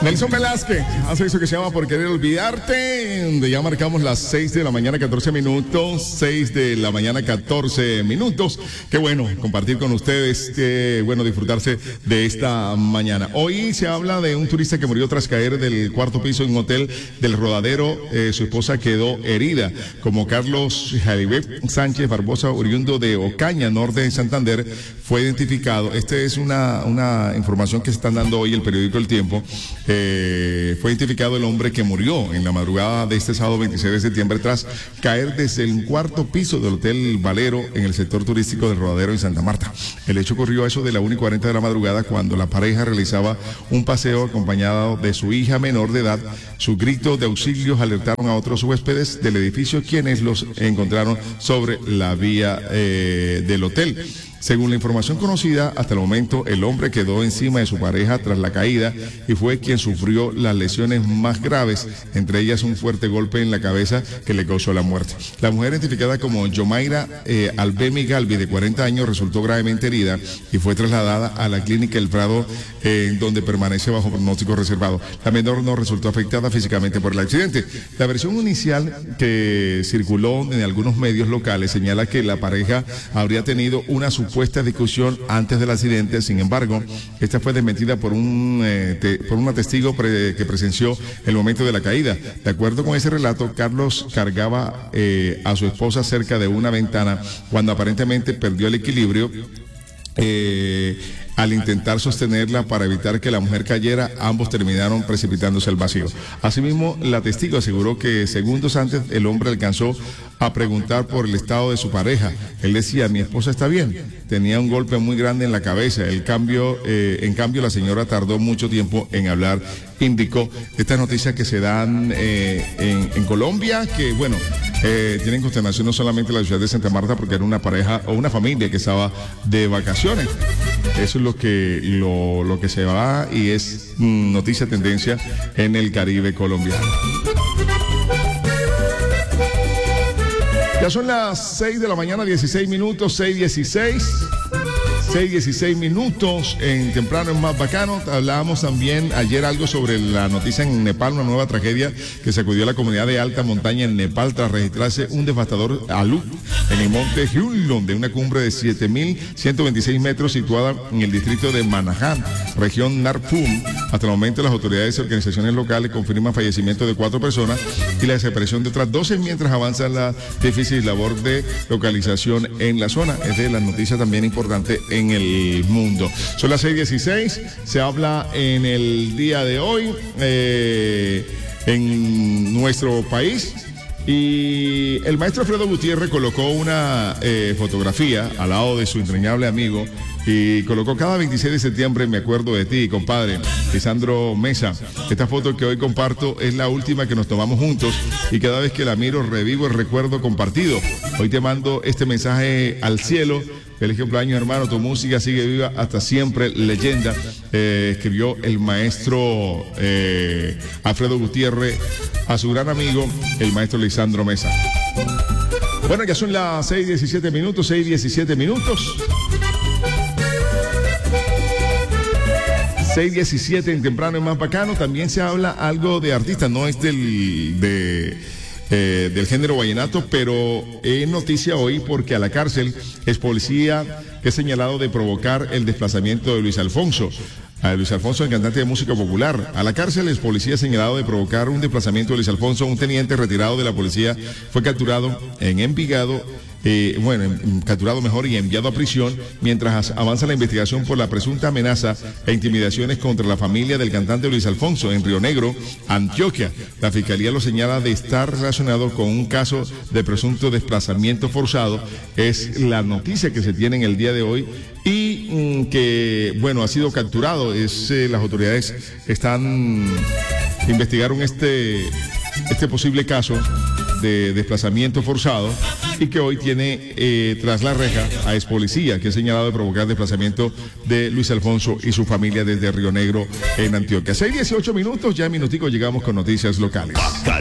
Nelson Velázquez hace eso que se llama Por Querer Olvidarte, donde ya marcamos las 6 de la mañana, 14 minutos, 6 de la mañana, 14 minutos. Qué bueno compartir con ustedes, qué bueno disfrutarse de esta mañana. Hoy se habla de un turista que murió tras caer del cuarto piso en un hotel del Rodadero. Su esposa quedó herida, como Carlos Jalibet Sánchez Barbosa, oriundo de Ocaña, norte de Santander, fue identificado. Esta es una información que se están dando hoy el periódico El Tiempo. Fue identificado el hombre que murió en la madrugada de este sábado 26 de septiembre tras caer desde el cuarto piso del Hotel Valero en el sector turístico del Rodadero en Santa Marta. El hecho ocurrió a eso de la 1:40 de la madrugada cuando la pareja realizaba un paseo acompañado de su hija menor de edad. Sus gritos de auxilio alertaron a otros huéspedes del edificio, quienes los encontraron sobre la vía del hotel. Según la información conocida, hasta el momento el hombre quedó encima de su pareja tras la caída y fue quien sufrió las lesiones más graves, entre ellas un fuerte golpe en la cabeza que le causó la muerte. La mujer, identificada como Yomaira Albemi Galvi, de 40 años, resultó gravemente herida y fue trasladada a la clínica El Prado, donde permanece bajo pronóstico reservado. La menor no resultó afectada físicamente por el accidente. La versión inicial que circuló en algunos medios locales señala que la pareja habría tenido una supuesta discusión antes del accidente. Sin embargo, esta fue desmentida por una testigo que presenció el momento de la caída. De acuerdo con ese relato, Carlos cargaba a su esposa cerca de una ventana cuando aparentemente perdió el equilibrio al intentar sostenerla para evitar que la mujer cayera. Ambos terminaron precipitándose al vacío. Asimismo, la testigo aseguró que segundos antes el hombre alcanzó a preguntar por el estado de su pareja. Él decía: mi esposa está bien, tenía un golpe muy grande en la cabeza. En cambio, la señora tardó mucho tiempo en hablar, indicó. Estas noticias que se dan en Colombia, que bueno, tienen consternación no solamente en la ciudad de Santa Marta, porque era una pareja o una familia que estaba de vacaciones. Eso es lo que se va y es noticia, tendencia en el Caribe colombiano. Ya son las 6 de la mañana, 16 minutos, 6:16 minutos, en Temprano es Más Bacano. Hablábamos también ayer algo sobre la noticia en Nepal, una nueva tragedia que sacudió a la comunidad de alta montaña en Nepal tras registrarse un devastador alud en el monte Hyundlong, de una cumbre de 7.126 metros situada en el distrito de Manahan, región Narpum. Hasta el momento las autoridades y organizaciones locales confirman fallecimiento de 4 personas y la desaparición de otras 12 mientras avanza la difícil labor de localización en la zona. Es de las noticias también importantes en el mundo. Son las 6:16, se habla en el día de hoy en nuestro país. Y el maestro Alfredo Gutiérrez colocó una fotografía al lado de su entrañable amigo y colocó: cada 26 de septiembre me acuerdo de ti, compadre, Lisandro Mesa. Esta foto que hoy comparto es la última que nos tomamos juntos y cada vez que la miro revivo el recuerdo compartido. Hoy te mando este mensaje al cielo. Feliz cumpleaños, hermano, tu música sigue viva hasta siempre, leyenda. Escribió el maestro Alfredo Gutiérrez a su gran amigo, el maestro Lisandro Mesa. Bueno, ya son las 6:17 minutos, 6:17 minutos. 6:17 en Temprano es Más Bacano. También se habla algo de artistas, no es del género vallenato, pero es noticia hoy porque a la cárcel es policía que es señalado de provocar el desplazamiento de Luis Alfonso. A Luis Alfonso, el cantante de música popular. A la cárcel es policía señalado de provocar un desplazamiento de Luis Alfonso. Un teniente retirado de la policía fue capturado en Envigado. Capturado mejor y enviado a prisión mientras avanza la investigación por la presunta amenaza e intimidaciones contra la familia del cantante Luis Alfonso en Río Negro, Antioquia. La fiscalía lo señala de estar relacionado con un caso de presunto desplazamiento forzado. Es la noticia que se tiene en el día de hoy y que, bueno, ha sido capturado. Las autoridades investigaron este posible caso de desplazamiento forzado y que hoy tiene tras la reja a ex policía que es señalado de provocar desplazamiento de Luis Alfonso y su familia desde Río Negro en Antioquia. 6:18 minutos, ya en minutico llegamos con noticias locales.